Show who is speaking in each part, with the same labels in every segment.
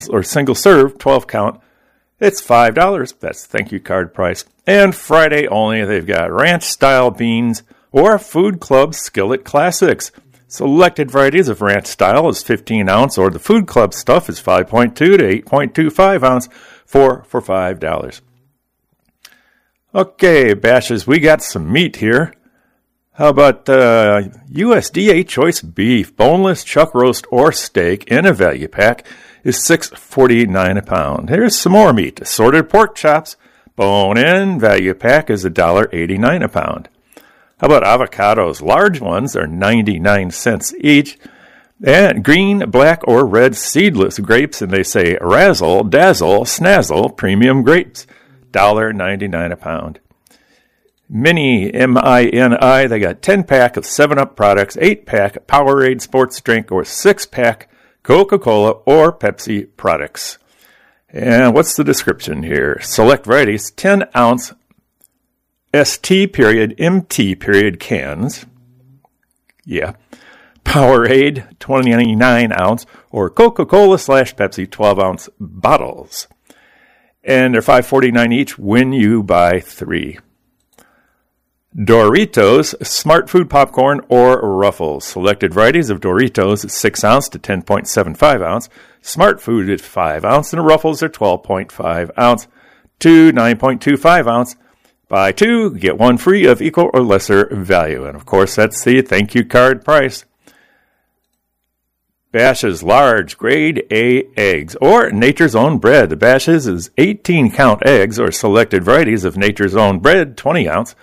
Speaker 1: or single serve 12 count, it's $5. That's the thank you card price. And Friday only, they've got ranch style beans or Food Club Skillet Classics. Selected varieties of ranch style is 15 ounce, or the Food Club stuff is 5.2 to 8.25 ounce for $5. Okay, Bashes, we got some meat here. How about USDA Choice Beef, boneless chuck roast or steak in a value pack is $6.49 a pound. Here's some more meat. Assorted pork chops, bone-in, value pack is $1.89 a pound. How about avocados? Large ones are 99 cents each. And green, black, or red seedless grapes, and they say razzle, dazzle, snazzle, premium grapes, $1.99 a pound. Mini, M-I-N-I, they got 10-pack of 7-Up products, 8-pack Powerade sports drink, or 6-pack Coca-Cola or Pepsi products. And what's the description here? Select varieties, 10-ounce ST period, MT period cans. Yeah. Powerade, 29-ounce, or Coca-Cola / Pepsi, 12-ounce bottles. And they're $5.49 each when you buy 3. Doritos, Smart Food Popcorn, or Ruffles. Selected varieties of Doritos is 6 ounce to 10.75 ounce. Smart Food is 5 ounce, and Ruffles are 12.5 ounce to 9.25 ounce. Buy 2, get 1 free of equal or lesser value. And of course, that's the thank you card price. Bash's large grade A eggs or Nature's Own bread. The Bash's is 18 count eggs or selected varieties of Nature's Own bread, 20 ounce,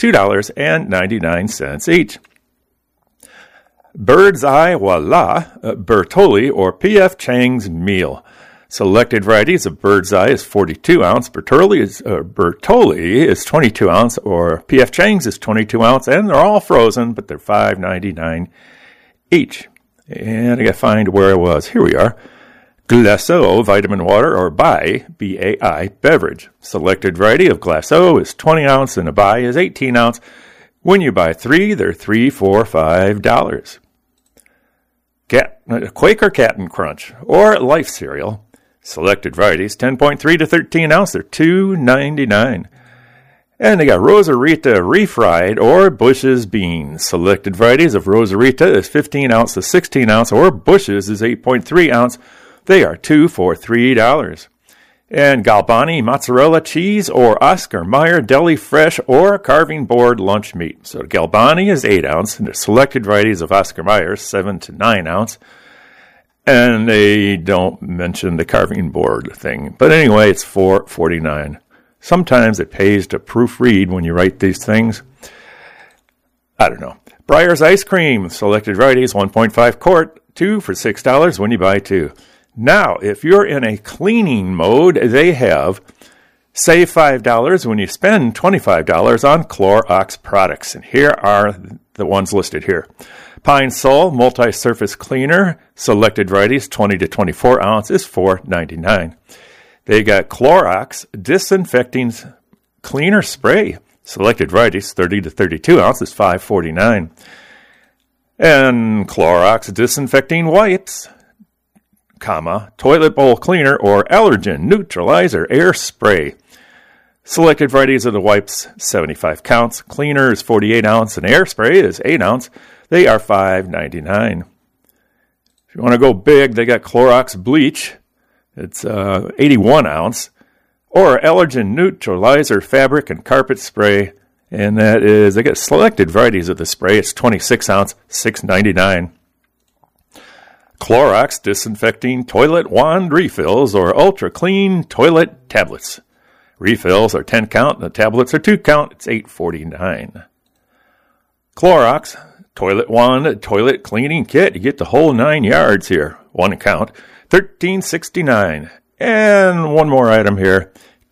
Speaker 1: $2.99 each. Bird's Eye Voila, Bertolli or P.F. Chang's meal. Selected varieties of Bird's Eye is 42 ounce, Bertolli is 22 ounce, or P.F. Chang's is 22 ounce, and they're all frozen, but they're $5.99 each. And I got to find where I was. Here we are. Glaceau vitamin water or Bai, B-A-I, beverage. Selected variety of Glaceau is 20 ounce and a Bai is 18 ounce. When you buy 3, they're $3, $4, $5. Quaker Cap'n Crunch or Life cereal. Selected varieties, 10.3 to 13 ounce, they're $2.99. And they got Rosarita refried or Bush's beans. Selected varieties of Rosarita is 15 ounce to 16 ounce, or Bush's is 8.3 ounce. They are $2 for $3. And Galbani mozzarella cheese or Oscar Mayer deli fresh or carving board lunch meat. So Galbani is 8 ounce, and the selected varieties of Oscar Mayer 7 to 9 ounce. And they don't mention the carving board thing. But anyway, it's $4.49. Sometimes it pays to proofread when you write these things. I don't know. Breyer's ice cream, selected varieties, 1.5 quart, 2 for $6 when you buy 2. Now, if you're in a cleaning mode, they have save $5 when you spend $25 on Clorox products. And here are the ones listed here. Pine Sol multi-surface cleaner, selected varieties, 20 to 24 ounce is $4.99. They got Clorox disinfecting cleaner spray, selected varieties, 30 to 32 ounce is $5.49. And Clorox disinfecting wipes, toilet bowl cleaner or allergen neutralizer air spray. Selected varieties of the wipes, 75 counts. Cleaner is 48 ounce and air spray is 8 ounce. They are $5.99. If you want to go big, they got Clorox bleach. It's 81 ounce. Or allergen neutralizer fabric and carpet spray. And that is, they got selected varieties of the spray. It's 26 ounce, $6.99. Clorox disinfecting toilet wand refills or ultra clean toilet tablets. Refills are 10 count and the tablets are 2 count. It's $8.49. Clorox toilet wand toilet cleaning kit. You get the whole 9 yards here. 1 count. $13.69. And one more item here.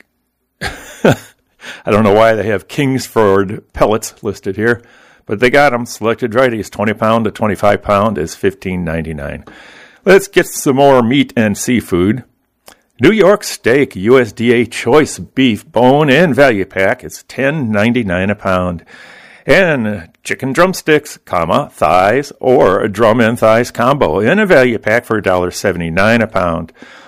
Speaker 1: I don't know why they have Kingsford pellets listed here. But they got them. Selected varieties, 20 pound to 25 pound is $15.99. Let's get some more meat and seafood. New York steak, USDA choice beef, bone and value pack. It's $10.99 a pound. And chicken drumsticks, thighs, or a drum and thighs combo in a value pack for $1.79 a pound.